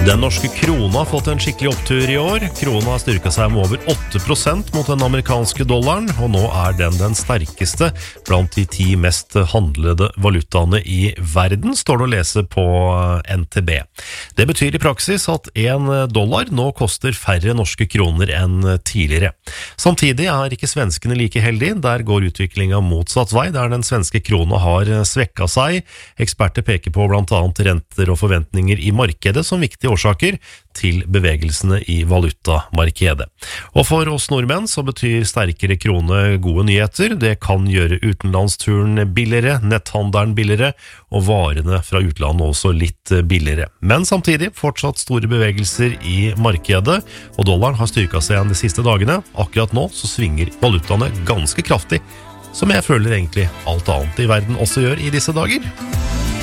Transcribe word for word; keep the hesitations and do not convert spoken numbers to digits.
Den norske krona har fått en skikkelig opptur i år. Krona har styrket seg med over åtte prosent mot den amerikanske dollaren, og nå er den den sterkeste blant de ti mest handlede valutaene i verden, står det å lese på N T B. Det betyr i praksis at en dollar nå koster færre norske kroner enn tidligere. Samtidig er ikke svenskene like heldige. Der går utviklingen motsatt vei, der den svenske krona har svekket seg. Eksperter peker på blant annet renter og forventninger i markedet som viktige årsaker til bevegelsene i valutamarkedet. Og for oss nordmenn så betyr sterkere krone gode nyheter. Det kan gjøre utenlandsturen billigere, netthandelen billigere, og varene fra utlandet også litt billigere. Men samtidig fortsatt store bevegelser i markedet, og dollaren har styrket seg igjen de siste dagene. Akkurat nå så svinger valutaene ganske kraftig, som jeg føler egentlig alt annet i verden også gjør i disse dager.